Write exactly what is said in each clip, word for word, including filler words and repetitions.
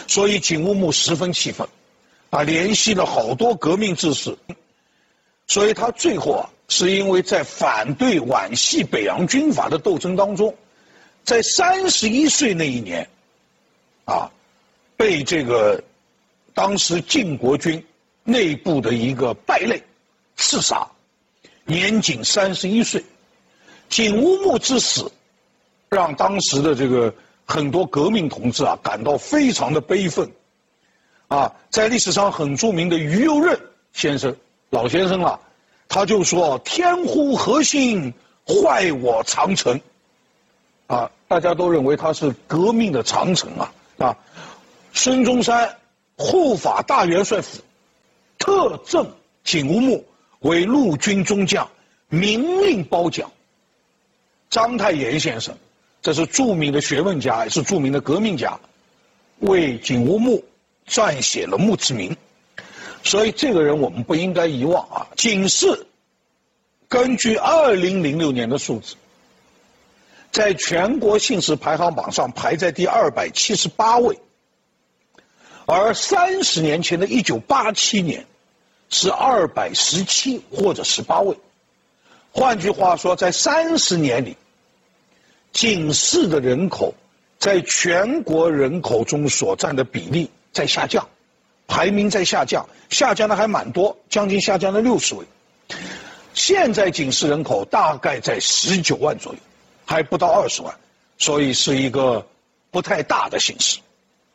所以景乌木十分气愤，啊，联系了好多革命志士，所以他最后啊，是因为在反对皖系北洋军阀的斗争当中，在三十一岁那一年，啊，被这个当时晋国军内部的一个败类刺杀，年仅三十一岁。景乌木之死，让当时的这个很多革命同志啊感到非常的悲愤。啊，在历史上很著名的于右任先生，老先生了，他就说：“天乎何心，坏我长城。”啊，大家都认为他是革命的长城啊啊！孙中山护法大元帅府特赠景乌木为陆军中将，明令褒奖。章太炎先生，这是著名的学问家，也是著名的革命家，为景乌木撰写了墓志铭。所以这个人我们不应该遗忘啊。景氏根据二零零六年的数字，在全国姓氏排行榜上排在第二百七十八位，而三十年前的一九八七年是二百十七或者十八位。换句话说，在三十年里，景氏的人口在全国人口中所占的比例在下降，排名在下降，下降的还蛮多，将近下降了六十位。现在景氏人口大概在十九万左右，还不到二十万，所以是一个不太大的形势。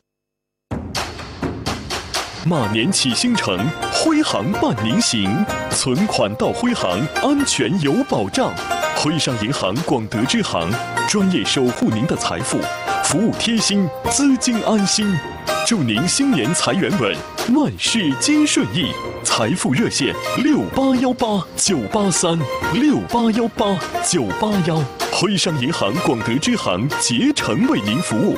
马年启星城，徽行伴您行，存款到徽行，安全有保障。徽商银行广德支行，专业守护您的财富，服务贴心，资金安心。祝您新年财源稳，万事皆顺意。财富热线六八幺八九八三六八幺八九八幺，徽商银行广德支行竭诚为您服务。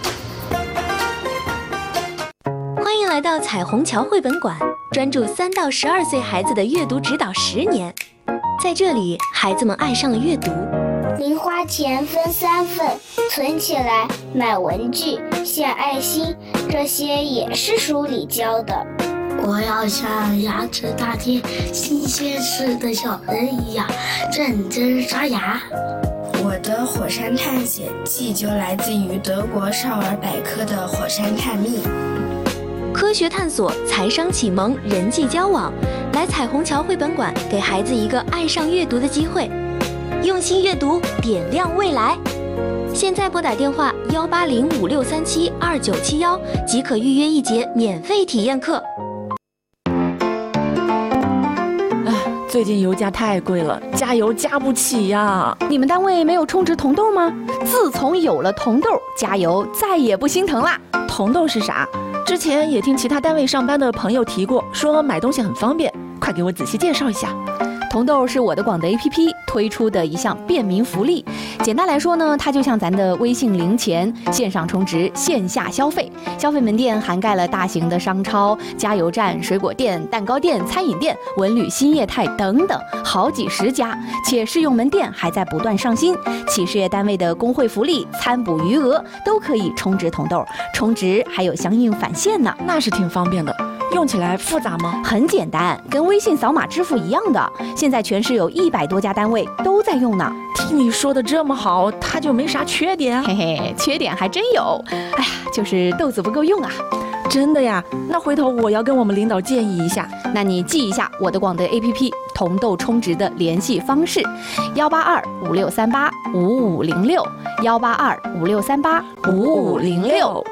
欢迎来到彩虹桥绘本馆，专注三到十二岁孩子的阅读指导十年。在这里，孩子们爱上了阅读。 零花钱分三份，存起来买文具、献爱心，这些也是书里教的。 我要像牙齿大贴、新鲜事的小人一样认真刷牙。 我的火山探险记就来自于德国少儿百科的火山探秘。 科学探索、财商启蒙、人际交往，来彩虹桥绘本馆，给孩子一个爱上阅读的机会。用心阅读，点亮未来。现在拨打电话幺八零五六三七二九七幺，即可预约一节免费体验课。 最近油价太贵了，加油加不起呀！ 你们单位没有充值铜豆吗？自从有了铜豆，加油再也不心疼啦。 铜豆是啥？之前也听其他单位上班的朋友提过，说买东西很方便，快给我仔细介绍一下。 铜豆是我的广德 A P P 推出的一项便民福利。简单来说呢，它就像咱的微信零钱，线上充值，线下消费。消费门店涵盖了大型的商超、加油站、水果店、蛋糕店、餐饮店、文旅新业态等等，好几十家。且试用门店还在不断上新，企事业单位的工会福利、餐补余额都可以充值铜豆，充值还有相应返现呢。 那是挺方便的。用起来复杂吗？ 很简单，跟微信扫码支付一样的。现在全市有一百多家单位都在用呢。 听你说的这么好，它就没啥缺点？ 嘿嘿，缺点还真有。哎呀，就是豆子不够用啊。 真的呀？那回头我要跟我们领导建议一下。 那你记一下我的广德 A P P 铜豆充值的联系方式：幺八二五六三八五五零六，幺八二五六三八五五零六。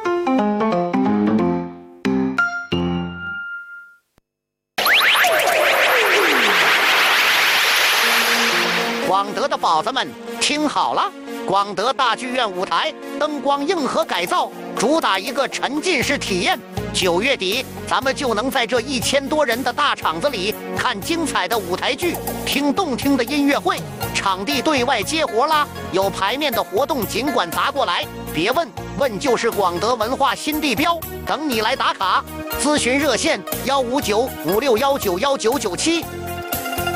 广德的宝子们听好了，广德大剧院舞台灯光硬核改造，主打一个沉浸式体验。九月底，咱们就能在这一千多人的大场子里看精彩的舞台剧，听动听的音乐会。场地对外接活啦，有排面的活动尽管砸过来，别问问就是广德文化新地标，等你来打卡。咨询热线幺五九五六幺九幺九九七。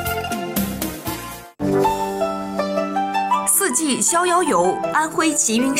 四季逍遥游，安徽齐云